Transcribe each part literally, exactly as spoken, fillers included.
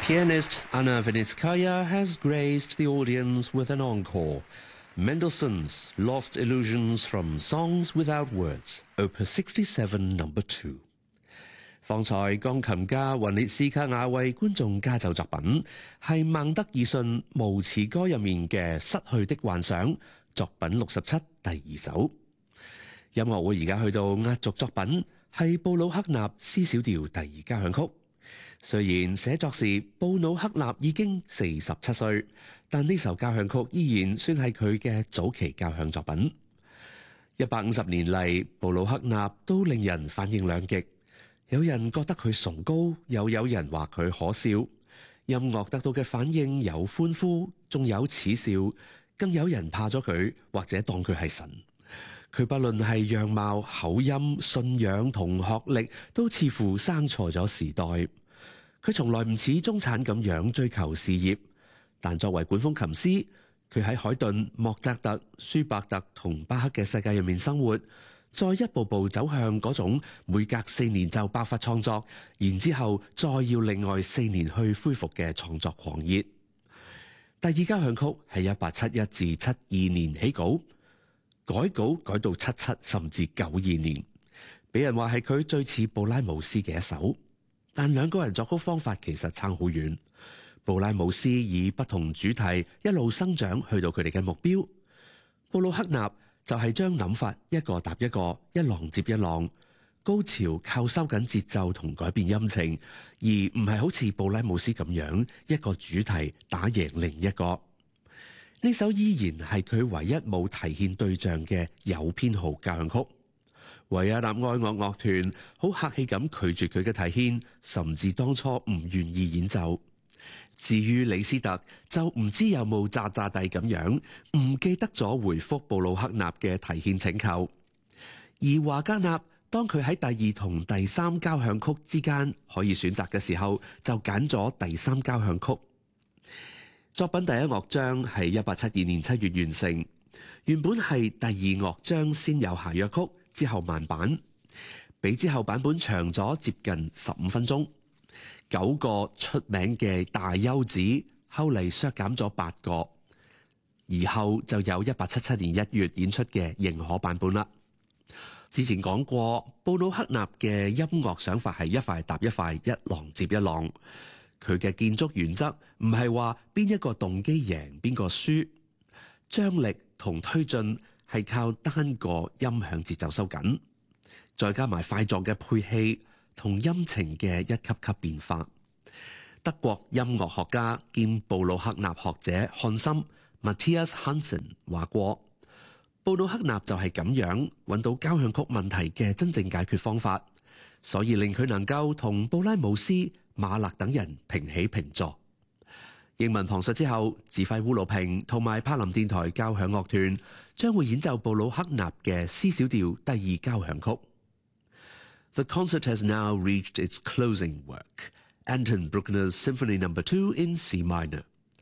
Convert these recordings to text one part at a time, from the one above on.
Pianist Anna Vinitskaya has graced the audience with an encore. Mendelssohn's Lost Illusions from Songs Without Words, Opus sixty-seven number two。 方才鋼琴家雲列斯卡雅為觀眾加奏作品係孟德爾遜無詞歌入面嘅《失去的幻想》，作品六十七第二首。音樂會而家去到壓軸作品係布魯克納 C 小調第二交響曲。雖然寫作時布魯克納已經四十七歲，但呢首交響曲依然算係佢嘅早期交響作品。一百五十年嚟，布魯克納都令人反應兩極，有人覺得佢崇高，又有人話佢可笑。音樂得到嘅反應有歡呼，仲有恥笑，更有人怕咗佢，或者當佢係神。佢不論係樣貌、口音、信仰同學歷，都似乎生錯咗時代。佢從來唔似中產咁樣追求事業，但作為管風琴師，佢喺海頓、莫扎特、舒伯特同巴克嘅世界入面生活，再一步步走向嗰種每隔四年就爆發創作，然之後再要另外四年去恢復嘅創作狂熱。第二交響曲係一八七一至七二年起稿，改稿改到七七甚至九二年，俾人話係佢最似布拉姆斯嘅一首。但兩個人作曲方法其實差好遠。布拉姆斯以不同主題一路生長去到佢哋嘅目標，布魯克納就係將諗法一個搭一個，一浪接一浪，高潮靠收緊節奏同改變音程，而唔係好似布拉姆斯咁樣一個主題打贏另一個。呢首依然係佢唯一冇提獻對象嘅有編號交響曲。維也納愛樂樂團好客氣咁拒絕佢嘅提獻，甚至當初唔願意演奏。至於李斯特就唔知有冇詐詐地咁樣唔記得咗回覆布魯克納嘅提獻請求。而華加納當佢喺第二同第三交響曲之間可以選擇嘅時候，就揀咗第三交響曲。作品第一樂章係一八七二年七月完成，原本係第二樂章先有諧謔曲，之後慢板，比之後版本長咗接近十五分鐘。九個出名嘅大優子，後嚟削減咗八個，而後就有一八七七年一月演出嘅認可版本啦。之前講過，布魯克納嘅音樂想法係一塊搭一塊，一浪接一浪。佢嘅建築原則唔係話邊一個動機贏邊個輸，張力同推進係靠單個音響節奏收緊，再加埋快狀嘅配器同音程嘅一級級變化。德國音樂學家兼布魯克納學者漢森 Matthias Hansen 話過，布魯克納就係咁樣揾到交響曲問題嘅真正解決方法，所以令佢能夠同布拉姆斯、馬勒等人平起平坐。英文旁述之後，指揮烏魯平同埋柏林電台交響樂團將會演奏布魯克納嘅 C 小調第二交響曲。The concert has now reached its closing work, Anton Bruckner's Symphony Number Two in C minor.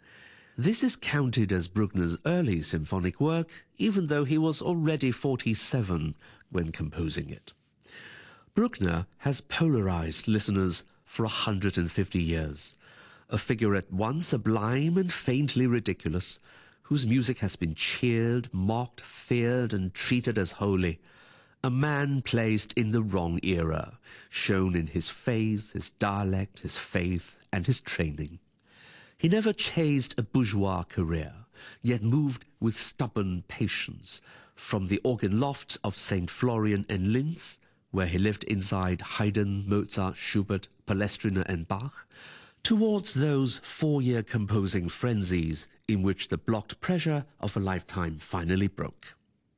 This is counted as Bruckner's early symphonic work, even though he was already forty-seven when composing it. Bruckner has polarized listeners for one hundred fifty years. A figure at once sublime and faintly ridiculous, whose music has been cheered, mocked, feared, and treated as holy. A man placed in the wrong era, shown in his faith, his dialect, his faith, and his training. He never chased a bourgeois career, yet moved with stubborn patience from the organ lofts of Saint Florian and Linz, where he lived inside Haydn, Mozart, Schubert, Palestrina, and Bach, towards those four-year composing frenzies in which the blocked pressure of a lifetime finally broke.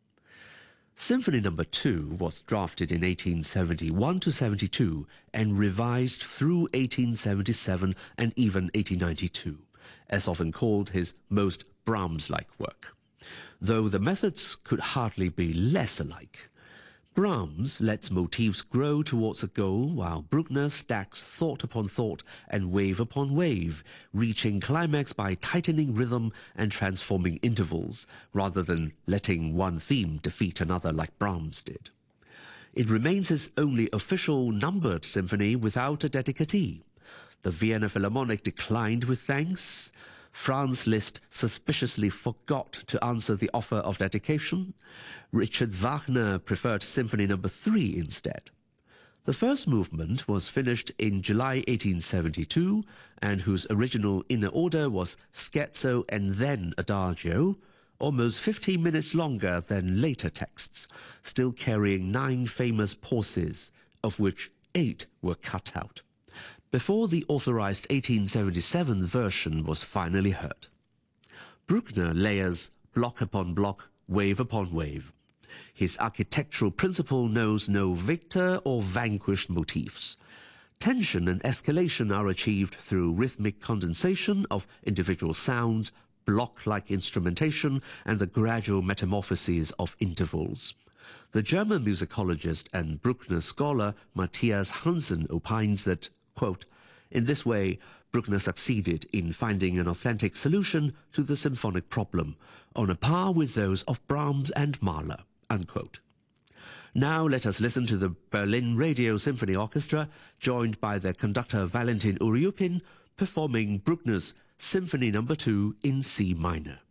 Symphony Number Two was drafted in eighteen seventy-one to seventy-two and revised through eighteen seventy-seven and even eighteen ninety-two, as often called his most Brahms-like work, though the methods could hardly be less alike. Brahms lets motifs grow towards a goal, while Bruckner stacks thought upon thought and wave upon wave, reaching climax by tightening rhythm and transforming intervals, rather than letting one theme defeat another like Brahms did. It remains his only official numbered symphony without a dedicatee. The Vienna Philharmonic declined with thanks. Franz Liszt suspiciously forgot to answer the offer of dedication. Richard Wagner preferred Symphony Number three instead. The first movement was finished in July eighteen seventy-two, and whose original inner order was scherzo and then adagio, almost fifteen minutes longer than later texts, still carrying nine famous pauses, of which eight were cut out, before the authorized eighteen seventy-seven version was finally heard. Bruckner layers block upon block, wave upon wave. His architectural principle knows no victor or vanquished motifs. Tension and escalation are achieved through rhythmic condensation of individual sounds, block-like instrumentation, and the gradual metamorphoses of intervals. The German musicologist and Bruckner scholar Matthias Hansen opines that, quote, in this way, Bruckner succeeded in finding an authentic solution to the symphonic problem, on a par with those of Brahms and Mahler, unquote. Now let us listen to the Berlin Radio Symphony Orchestra, joined by their conductor Valentin Uryupin, performing Bruckner's Symphony Number two in C minor.